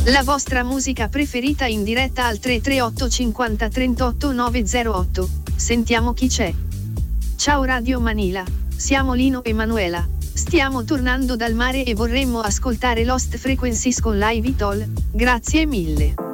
La vostra musica preferita in diretta al 338 50 38 908. Sentiamo chi c'è. Ciao Radio Manila, siamo Lino e Manuela. Stiamo tornando dal mare e vorremmo ascoltare Lost Frequencies con Live It All. Grazie mille.